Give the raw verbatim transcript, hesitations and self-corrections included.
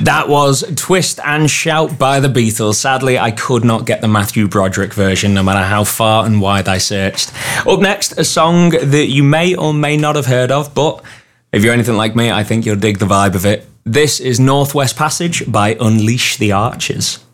That was Twist and Shout by the Beatles. Sadly, I could not get the Matthew Broderick version, no matter how far and wide I searched. Up next, a song that you may or may not have heard of, but if you're anything like me, I think you'll dig the vibe of it. This is Northwest Passage by Unleash the Archers.